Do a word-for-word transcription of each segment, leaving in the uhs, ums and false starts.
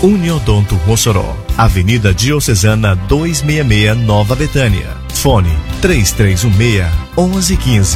Uniodonto Mossoró, Avenida Diocesana duzentos e sessenta e seis, Nova Betânia. Fone três três um seis, um um um cinco.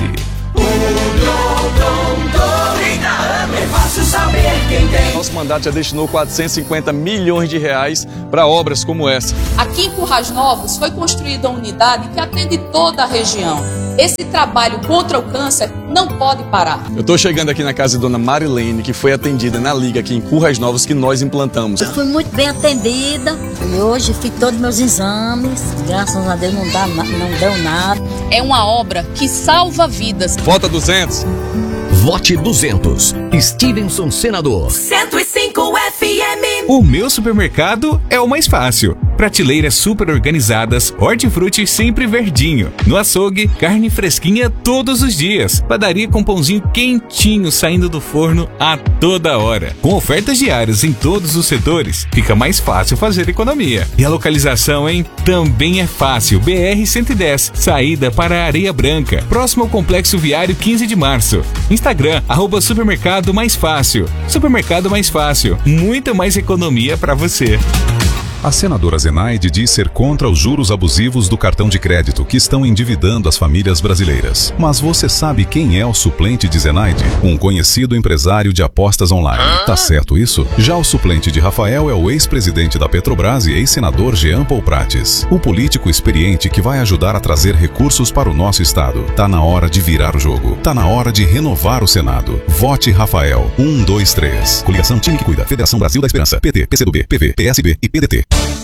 É fácil saber quem tem. Nosso mandato já destinou quatrocentos e cinquenta milhões de reais para obras como essa. Aqui em Currais Novos foi construída uma unidade que atende toda a região. Esse trabalho contra o câncer não pode parar. Eu estou chegando aqui na casa de Dona Marilene, que foi atendida na liga aqui em Currais Novos que nós implantamos. Eu fui muito bem atendida e hoje fiz todos meus exames. Graças a Deus não, dá, não deu nada. É uma obra que salva vidas. Vota duzentos. Vote duzentos. Stevenson Senador. cento e cinco F M. O meu supermercado é o mais fácil. Prateleiras super organizadas, hortifruti sempre verdinho. No açougue, carne fresquinha todos os dias. Padaria com pãozinho quentinho saindo do forno a toda hora. Com ofertas diárias em todos os setores, fica mais fácil fazer economia. E a localização, hein? Também é fácil. B R cento e dez, saída para a Areia Branca, próximo ao Complexo Viário quinze de março. Instagram, arroba Supermercado Mais Fácil. Supermercado Mais Fácil, muita mais economia para você. A senadora Zenaide diz ser contra os juros abusivos do cartão de crédito que estão endividando as famílias brasileiras. Mas você sabe quem é o suplente de Zenaide? Um conhecido empresário de apostas online. Tá certo isso? Já o suplente de Rafael é o ex-presidente da Petrobras e ex-senador Jean Paul Prates. O político experiente que vai ajudar a trazer recursos para o nosso estado. Tá na hora de virar o jogo. Tá na hora de renovar o Senado. Vote Rafael. um, dois, três. Coligação Time que Cuida. Federação Brasil da Esperança. P T, P C do B, P V, P S B e P D T.